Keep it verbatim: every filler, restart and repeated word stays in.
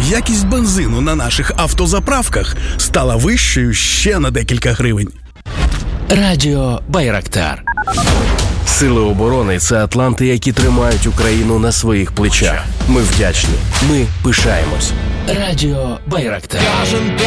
якість бензину на наших автозаправках стала вищою ще на декілька гривень. Радіо Байрактар. Сили оборони – це атланти, які тримають Україну на своїх плечах. Ми вдячні. Ми пишаємось. Радіо Байрактар.